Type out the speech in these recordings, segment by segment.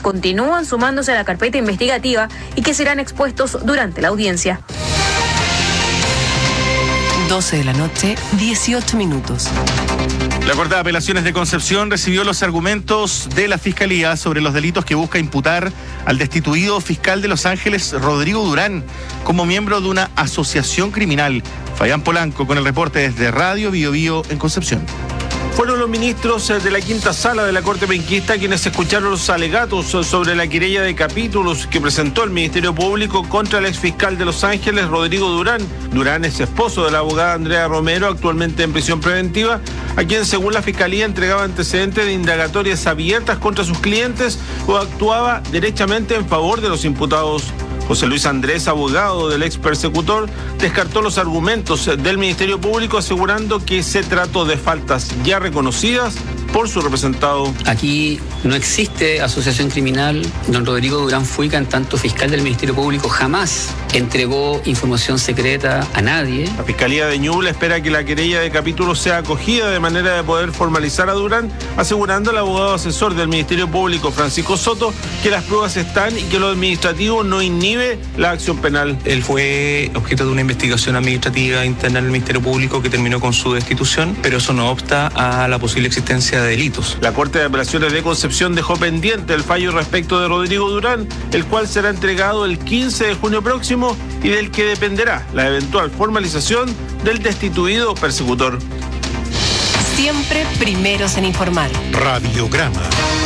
continúan sumándose a la carpeta investigativa y que serán expuestos durante la audiencia. 12 de la noche, 18 minutos. La Corte de Apelaciones de Concepción recibió los argumentos de la Fiscalía sobre los delitos que busca imputar al destituido fiscal de Los Ángeles, Rodrigo Durán, como miembro de una asociación criminal. Fabián Polanco con el reporte desde Radio Bio Bio en Concepción. Fueron los ministros de la quinta sala de la Corte Penquista quienes escucharon los alegatos sobre la querella de capítulos que presentó el Ministerio Público contra el exfiscal de Los Ángeles, Rodrigo Durán. Durán es esposo de la abogada Andrea Romero, actualmente en prisión preventiva, a quien según la Fiscalía entregaba antecedentes de indagatorias abiertas contra sus clientes o actuaba derechamente en favor de los imputados. José Luis Andrés, abogado del ex persecutor, descartó los argumentos del Ministerio Público asegurando que se trató de faltas ya reconocidas por su representado. Aquí no existe asociación criminal. Don Rodrigo Durán Fuica, en tanto fiscal del Ministerio Público, jamás entregó información secreta a nadie. La Fiscalía de Ñuble espera que la querella de capítulo sea acogida de manera de poder formalizar a Durán, asegurando al abogado asesor del Ministerio Público, Francisco Soto, que las pruebas están y que lo administrativo no inhibe la acción penal. Él fue objeto de una investigación administrativa interna del Ministerio Público que terminó con su destitución, pero eso no obsta a la posible existencia de delitos. La Corte de Apelaciones de Concepción dejó pendiente el fallo respecto de Rodrigo Durán, el cual será entregado el 15 de junio próximo y del que dependerá la eventual formalización del destituido persecutor. Siempre primeros en informar. Radiograma.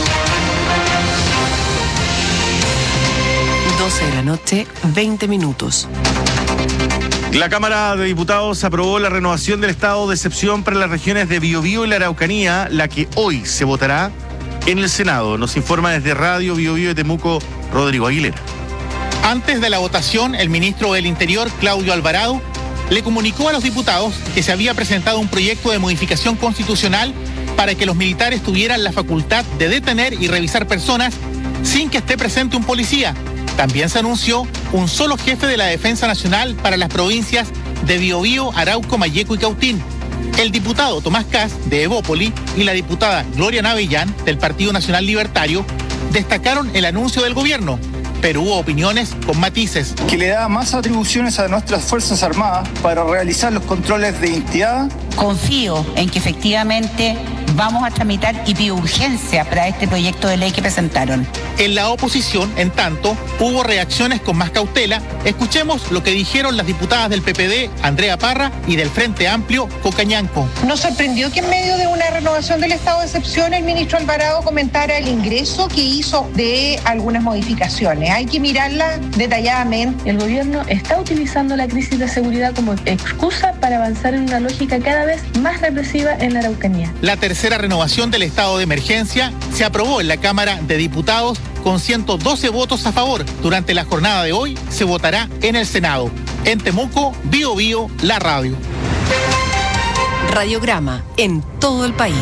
12 de la noche, 20 minutos. La Cámara de Diputados aprobó la renovación del estado de excepción para las regiones de Biobío y la Araucanía, la que hoy se votará en el Senado. Nos informa desde Radio Bio Bio de Temuco, Rodrigo Aguilera. Antes de la votación, el ministro del Interior, Claudio Alvarado, le comunicó a los diputados que se había presentado un proyecto de modificación constitucional para que los militares tuvieran la facultad de detener y revisar personas sin que esté presente un policía. También se anunció un solo jefe de la Defensa Nacional para las provincias de Biobío, Arauco, Malleco y Cautín. El diputado Tomás Kass, de Evópoli, y la diputada Gloria Navellán, del Partido Nacional Libertario, destacaron el anuncio del gobierno, pero hubo opiniones con matices. Que le da más atribuciones a nuestras Fuerzas Armadas para realizar los controles de identidad. Confío en que efectivamente vamos a tramitar y pido urgencia para este proyecto de ley que presentaron. En la oposición, en tanto, hubo reacciones con más cautela. Escuchemos lo que dijeron las diputadas del PPD, Andrea Parra, y del Frente Amplio, Cocañanco. ¿Nos sorprendió que en medio de una renovación del estado de excepción el ministro Alvarado comentara el ingreso que hizo de algunas modificaciones? Hay que mirarlas detalladamente. El gobierno está utilizando la crisis de seguridad como excusa para avanzar en una lógica cada vez más represiva en la Araucanía. La tercera renovación del estado de emergencia se aprobó en la Cámara de Diputados con 112 votos a favor. Durante la jornada de hoy se votará en el Senado. En Temuco, Bio Bio, la radio. Radiograma en todo el país.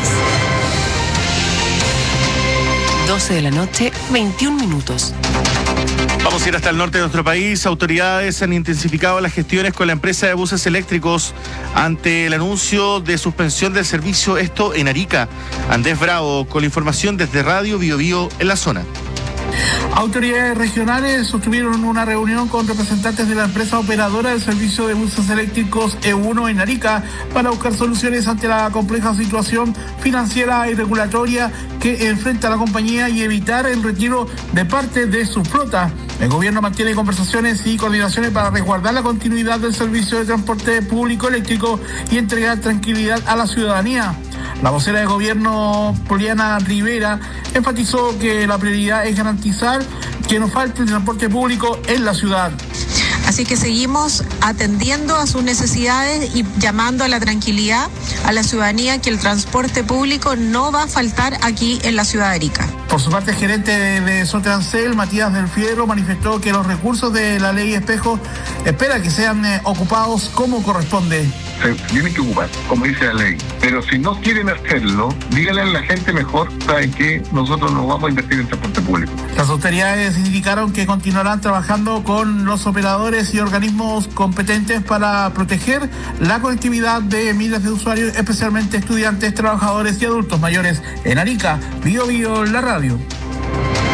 12 de la noche, 21 minutos. Vamos a ir hasta el norte de nuestro país. Autoridades han intensificado las gestiones con la empresa de buses eléctricos ante el anuncio de suspensión del servicio, esto en Arica. Andrés Bravo con la información desde Radio Bio Bio en la zona. Autoridades regionales sostuvieron una reunión con representantes de la empresa operadora del servicio de buses eléctricos E1 en Arica para buscar soluciones ante la compleja situación financiera y regulatoria que enfrenta la compañía y evitar el retiro de parte de su flota. El gobierno mantiene conversaciones y coordinaciones para resguardar la continuidad del servicio de transporte público eléctrico y entregar tranquilidad a la ciudadanía. La vocera de gobierno, Poliana Rivera, enfatizó que la prioridad es garantizar que no falte el transporte público en la ciudad. Así que seguimos atendiendo a sus necesidades y llamando a la tranquilidad a la ciudadanía que el transporte público no va a faltar aquí en la ciudad de Arica. Por su parte, el gerente de Sotransel, Matías del Fierro, manifestó que los recursos de la ley Espejo espera que sean ocupados como corresponde. Se tienen que ocupar, como dice la ley. Pero si no quieren hacerlo, díganle a la gente mejor, saben que nosotros nos vamos a invertir en transporte público. Las autoridades indicaron que continuarán trabajando con los operadores y organismos competentes para proteger la conectividad de miles de usuarios, especialmente estudiantes, trabajadores y adultos mayores. En Arica, Bio Bio, la radio.